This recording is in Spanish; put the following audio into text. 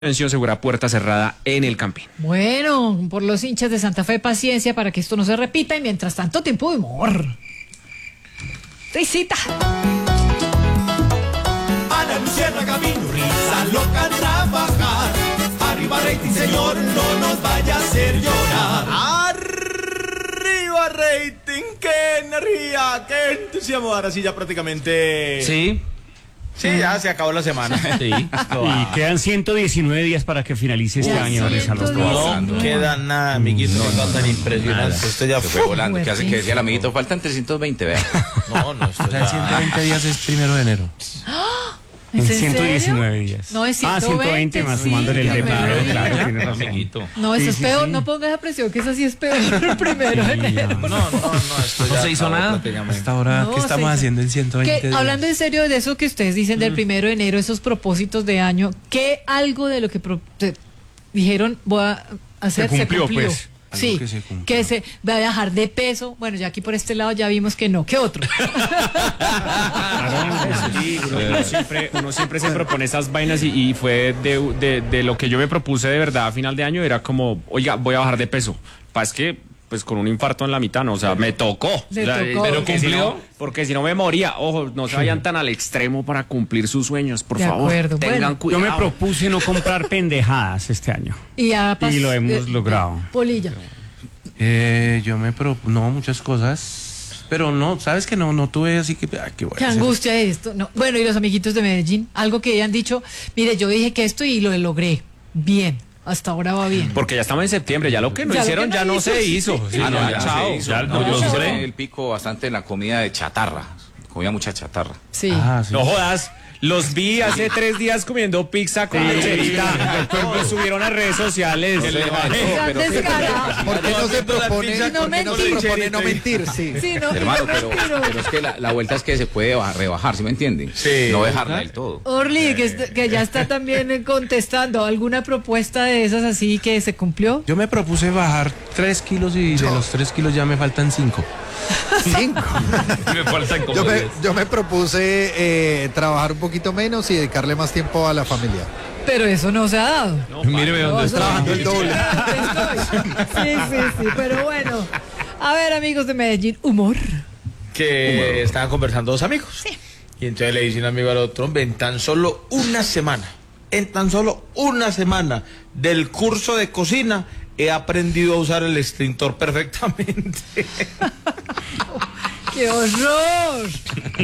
Atención segura, puerta cerrada en el Campín. Bueno, por los hinchas de Santa Fe, paciencia para que esto no se repita y mientras tanto, tiempo de humor. Risita. Ana Luciana Camino, risa loca trabajar. Arriba rating, señor, no nos vaya a hacer llorar. Arriba rating, qué energía, qué entusiasmo. Ahora sí ya prácticamente... Sí, ya se acabó la semana. Sí. Y quedan 119 días para que finalice este año. No queda nada, amiguito. No tan impresionante. Esto ya fue volando. ¿Qué hace que decía el amiguito? Faltan 320, vea. No, esto ya... 120 días es 1 de enero. En 119 días. No, es 120. 120 más sumándole el de primero, claro, tienes razón. No, eso es peor, no pongas la presión, que eso sí es peor el 1 de enero. No, esto ya no se hizo nada. Hasta ahora, ¿qué estamos haciendo en 120 días? Hablando en serio de eso que ustedes dicen del 1 de enero, esos propósitos de año, ¿qué algo de lo que dijeron voy a hacer se cumplió? Pues. Sí, que se va a dejar de peso. Bueno, ya aquí por este lado ya vimos que no. ¿Qué otro? Uno siempre se propone esas vainas y fue de lo que yo me propuse de verdad a final de año, era como, oiga, voy a bajar de peso. Es que pues con un infarto en la mitad, no, o sea, me tocó. Pero que si no, porque si no me moría. Ojo, no se vayan tan al extremo para cumplir sus sueños, por favor. Tengan cuidado. Yo me propuse no comprar pendejadas este año. Y lo hemos logrado. Polilla. No, muchas cosas. Pero no, sabes que no tuve así que... Qué angustia esto. No. Bueno, y los amiguitos de Medellín, algo que hayan dicho, mire, yo dije que esto y lo logré. Bien. Hasta ahora va bien. Porque ya estamos en septiembre, ya lo que no hicieron ya no se hizo. Chao. Yo hice el pico bastante en la comida de chatarra. Comía mucha chatarra. Sí. No jodas. Los vi hace 3 días comiendo pizza con lecherita. Lo subieron a redes sociales. ¿Por qué no se propone no mentir? Sí. Hermano, pero es que la vuelta es que se puede rebajar, ¿sí me entienden? Sí. No dejarla del todo. Orly, que ya está también contestando, ¿alguna propuesta de esas así que se cumplió? Yo me propuse bajar 3 kilos y de los 3 kilos ya me faltan 5. 5. Me faltan como yo me propuse trabajar un poquito menos y dedicarle más tiempo a la familia. Pero eso no se ha dado. Míreme dónde estoy. Trabajando el doble. Sí, pero bueno. A ver, amigos de Medellín, humor. Que estaban conversando 2 amigos. Sí. Y entonces le dice un amigo al otro, en tan solo una semana del curso de cocina, he aprendido a usar el extintor perfectamente. ¡Qué horror!